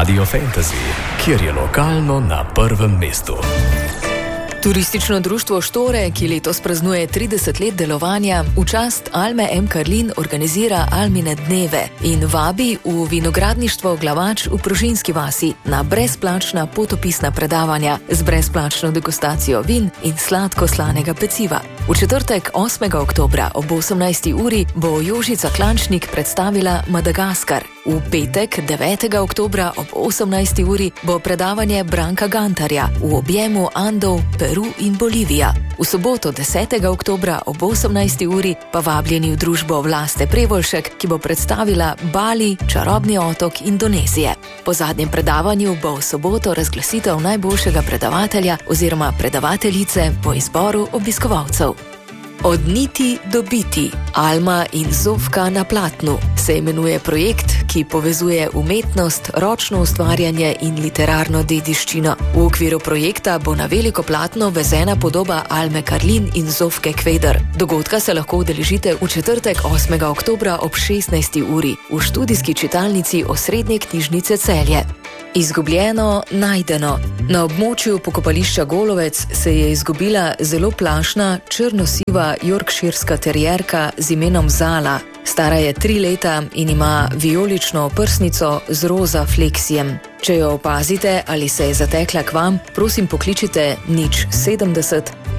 Radio Fantasy, kjer je lokalno na prvem mestu. Turistično društvo Štore, ki letos praznuje 30 let delovanja, v čast Alme M. Karlin organizira Almine dneve in vabi v vinogradništvo Glavač v Prožinski vasi na brezplačna potopisna predavanja z brezplačno degustacijo vin in sladko-slanega peciva. V četrtek 8. oktobra ob 18. uri bo Jožica Klančnik predstavila Madagaskar. V petek 9. oktobra ob 18. uri bo predavanje Branka Gantarja v objemu Andov, Peru in Bolivija. V soboto 10. oktobra ob 18. uri pa vabljeni v družbo Vlaste Prevoljšek, ki bo predstavila Bali, čarobni otok Indonezije. Po zadnjem predavanju bo v soboto razglasitev najboljšega predavatelja oziroma predavateljice po izboru obiskovalcev. Od niti do biti, Alma in Zofka na platnu se imenuje projekt, ki povezuje umetnost, ročno ustvarjanje in literarno dediščino. V okviru projekta bo na veliko platno vezena podoba Alme Karlin in Zofke Kveder. Dogodka se lahko udeležite v četrtek 8. oktobra ob 16. uri v študijski čitalnici Osrednje knjižnice Celje. Izgubljeno, najdeno. Na območju pokopališča Golovec se je izgubila zelo plašna, črno-siva yorkshirska terierka z imenom Zala. Stara je 3 leta in ima vijolično oprsnico z roza fleksijem. Če jo opazite ali se je zatekla k vam, prosim pokličite 070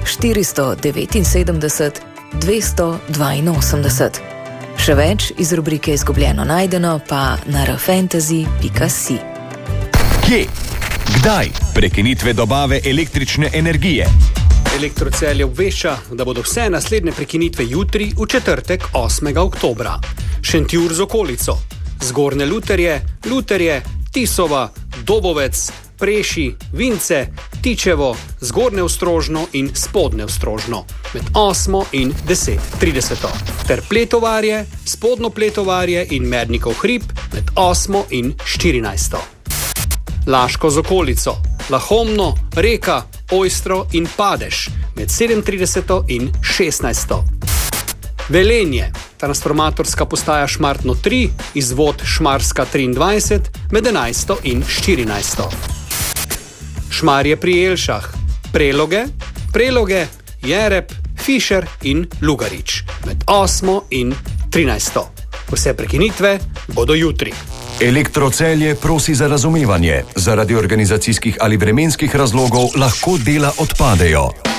479 282. Še več iz rubrike Izgubljeno, najdeno pa na rfantasy.si. Kje? Kdaj? Prekinitve dobave električne energije. Elektrocelje obvešča, da bodo vse naslednje prekinitve jutri v četrtek 8. oktobra. Šentjur z okolico, Zgornje Luterje, Luterje, Tisova, Dobovec, Preši, Vince, Tičevo, Zgornje Ostrožno in Spodnje Ostrožno med 8. in 10:30 ter Pletovarje, Spodnjo Pletovarje in Mernikov hrib med 8. in 14. Laško z okolico, Lahomno, Reka, Ojstro in Padež med 37. in 16. Velenje, transformatorska postaja Šmartno 3, izvod Šmarska 23 med 11. in 14. Šmarje pri Jelšah, Preloge, Jereb, Fišer in Lugarič med 8. in 13. Vse prekinitve bodo jutri. Elektrocelje prosi za razumevanje. Zaradi organizacijskih ali vremenskih razlogov lahko dela odpadejo.